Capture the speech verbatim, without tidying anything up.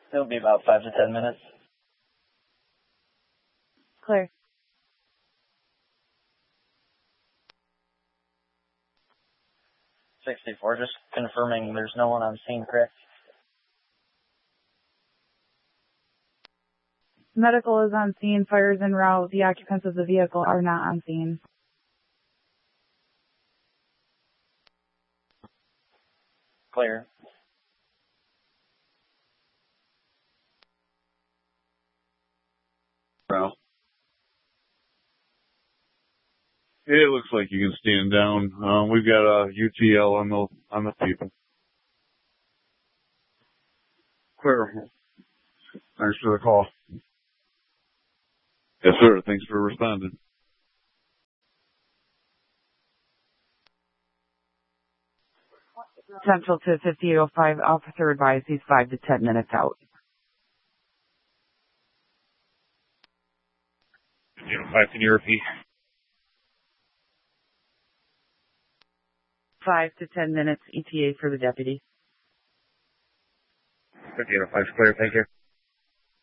It'll be about five to ten minutes. Clear. sixty-four, just confirming there's no one on scene, correct? Medical is on scene. Fire is en route. The occupants of the vehicle are not on scene. Clear. Well, it looks like you can stand down. Um, we've got a U T L on the on the people. Clear. Thanks for the call. Yes, sir. Thanks for responding. Central to fifty-eight oh five. Officer advised he's five to ten minutes out. fifty oh five, can you repeat? Five to ten minutes E T A for the deputy. fifty oh five, clear, thank you.